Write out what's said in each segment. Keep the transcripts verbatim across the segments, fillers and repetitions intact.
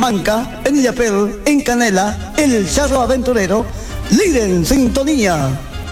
Salamanca, en Illapel, en Canela, el Charro Aventurero, líder en sintonía.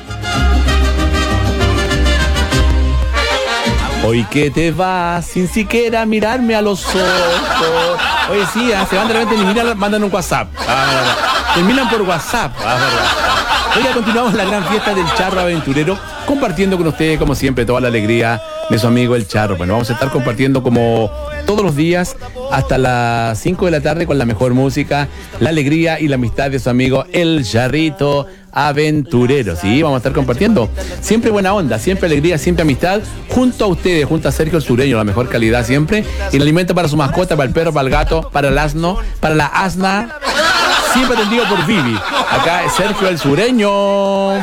Hoy que te vas sin siquiera mirarme a los ojos. Oye, sí, ¿eh? Se van de repente y miran, mandan un WhatsApp. Ah, terminan por WhatsApp. Ah, verdad. Hoy continuamos la gran fiesta del Charro Aventurero, compartiendo con ustedes, como siempre, toda la alegría de su amigo el Charro. Bueno, vamos a estar compartiendo como todos los días hasta las cinco de la tarde con la mejor música, la alegría y la amistad de su amigo el Charrito Aventurero. Sí, vamos a estar compartiendo siempre buena onda, siempre alegría, siempre amistad, junto a ustedes, junto a Sergio el Sureño, la mejor calidad siempre, y el alimento para su mascota, para el perro, para el gato, para el asno, para la asna, siempre atendido por Vivi. Acá es Sergio el Sureño.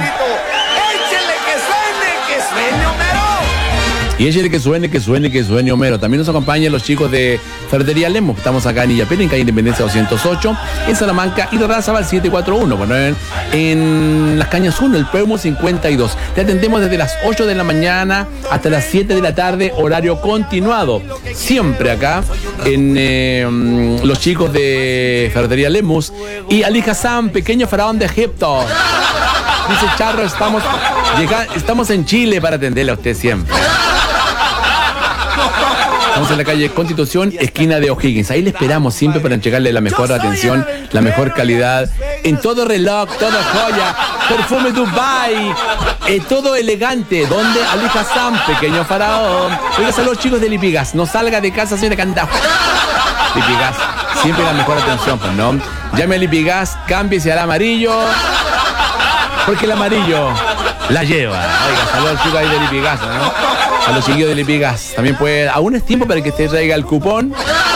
Y échale que suene, que suene, que suene Homero. También nos acompañan los chicos de Ferretería Lemos. Estamos acá en Illapel, en calle Independencia doscientos ocho, en Salamanca, y Razábal setecientos cuarenta y uno. Bueno, en, en Las Cañas uno, el Peumo cincuenta y dos. Te atendemos desde las ocho de la mañana hasta las siete de la tarde, horario continuado. Siempre acá en eh, los chicos de Ferretería Lemos. Y Ali Hassan, pequeño faraón de Egipto. Dice Charro, estamos, llega, estamos en Chile para atenderle a usted siempre. Estamos en la calle Constitución, esquina de O'Higgins. Ahí le esperamos siempre para entregarle la mejor atención, la mejor calidad, en todo reloj, toda joya, perfume Dubai, eh, todo elegante. Donde Ali Hassan, pequeño faraón. Oiga, saludos chicos de Lipigas. No salga de casa sin cantar. Lipigas, siempre la mejor atención, pues, ¿no? Llame a Lipigas, cámbiese al amarillo, porque el amarillo la lleva. Oiga, saludos chicos ahí de Lipigas, ¿no? A los chiquillos de Lipigas. También puede, aún es tiempo para que usted traiga el cupón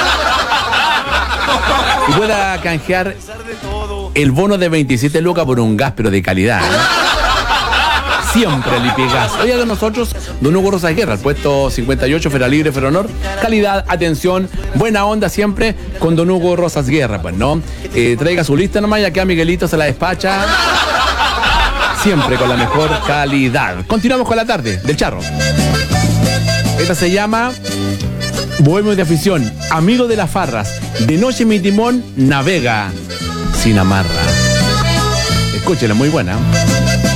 y pueda canjear el bono de veintisiete lucas por un gas, pero de calidad, ¿no? Siempre Lipigas. Oiga, con nosotros, don Hugo Rosas Guerra, el puesto cincuenta y ocho, Fera Libre, Fera Honor. Calidad, atención, buena onda siempre con don Hugo Rosas Guerra, pues, ¿no? Eh, traiga su lista nomás, ya que a Miguelito se la despacha. Siempre con la mejor calidad. Continuamos con la tarde del Charro. Esta se llama Bohemio de Afición, amigo de las farras. De noche mi timón navega sin amarra. Escúchela, muy buena.